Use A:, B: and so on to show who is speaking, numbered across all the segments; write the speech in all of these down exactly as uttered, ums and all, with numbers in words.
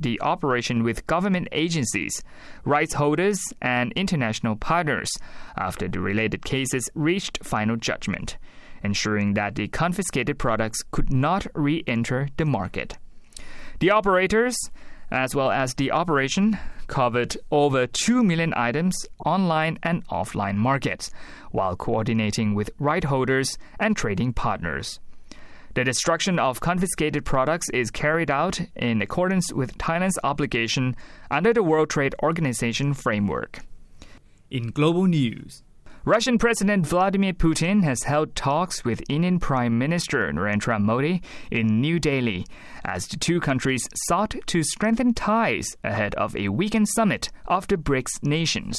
A: the operation with government agencies, rights holders, and international partners after the related cases reached final judgment, ensuring that the confiscated products could not re-enter the market. The operators, as well as the operation, covered over two million items online and offline markets, while coordinating with right holders and trading partners. The destruction of confiscated products is carried out in accordance with Thailand's obligation under the World Trade Organization framework. In global news, Russian President Vladimir Putin has held talks with Indian Prime Minister Narendra Modi in New Delhi as the two countries sought to strengthen ties ahead of a weekend summit of the BRICS nations.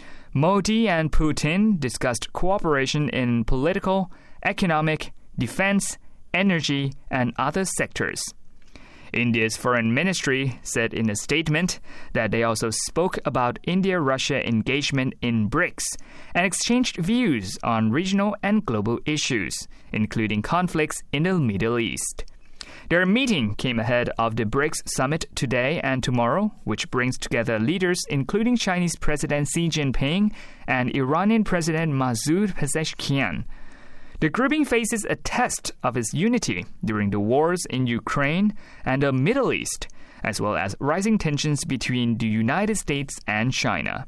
A: Modi and Putin discussed cooperation in political, economic, defense, energy, and other sectors. India's foreign ministry said in a statement that they also spoke about India-Russia engagement in BRICS and exchanged views on regional and global issues, including conflicts in the Middle East. Their meeting came ahead of the BRICS summit today and tomorrow, which brings together leaders including Chinese President Xi Jinping and Iranian President Masoud Pezeshkian. The grouping faces a test of its unity during the wars in Ukraine and the Middle East, as well as rising tensions between the United States and China.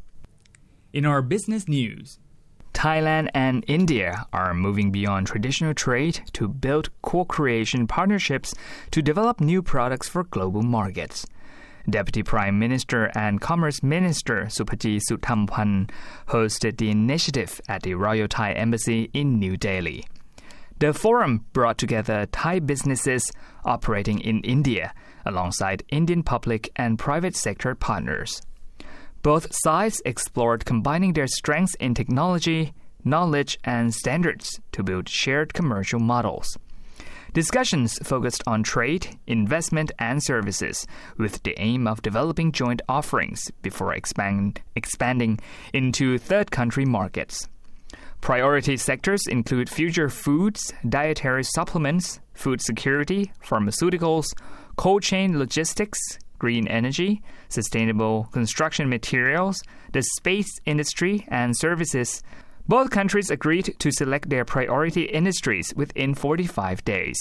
A: In our business news, Thailand and India are moving beyond traditional trade to build co-creation partnerships to develop new products for global markets. Deputy Prime Minister and Commerce Minister Suphaji Suthamphan hosted the initiative at the Royal Thai Embassy in New Delhi. The forum brought together Thai businesses operating in India alongside Indian public and private sector partners. Both sides explored combining their strengths in technology, knowledge, and standards to build shared commercial models. Discussions focused on trade, investment, and services with the aim of developing joint offerings before expand, expanding into third country markets. Priority sectors include future foods, dietary supplements, food security, pharmaceuticals, cold chain logistics, green energy, sustainable construction materials, the space industry, and services. Both countries agreed to select their priority industries within forty-five days.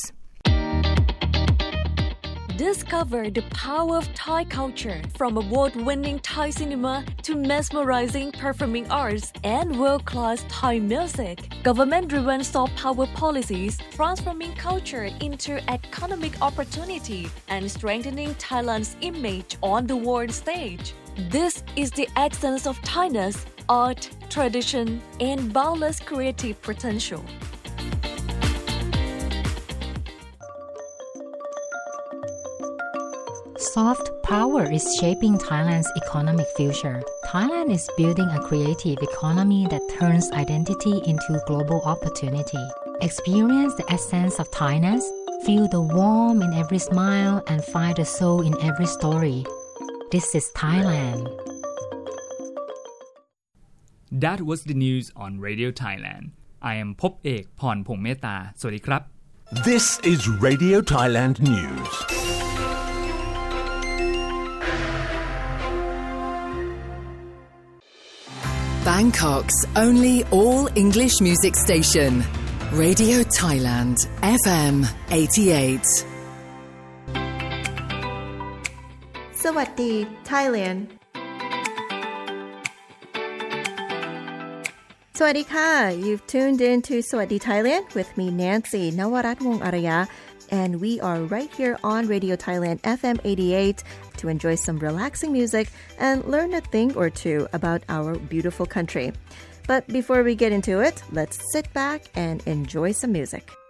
B: Discover the power of Thai culture, from award-winning Thai cinema to mesmerizing performing arts and world-class Thai music. Government-driven soft power policies transforming culture into economic opportunity and strengthening Thailand's image on the world stage. This is the essence of Thainess, art, tradition, and boundless creative potential.
C: Soft power is shaping Thailand's economic future. Thailand is building a creative economy that turns identity into global opportunity. Experience the essence of Thainess, feel the warmth in every smile, and find the soul in every story. This is Thailand.
A: That was the news on Radio Thailand. I am Pop Ek Pornphongmeta. สวัสดีครับ
D: This is Radio Thailand News.
E: Bangkok's only all-English music station, Radio Thailand, F M eighty-eight.
F: สวัสดี Thailand สวัสดีค่ะ You've tuned in to สวัสดี Thailand with me Nancy Nawarat Wong Araya, and we are right here on Radio Thailand F M eighty-eight to enjoy some relaxing music and learn a thing or two about our beautiful country. But before we get into it, let's sit back and enjoy some music.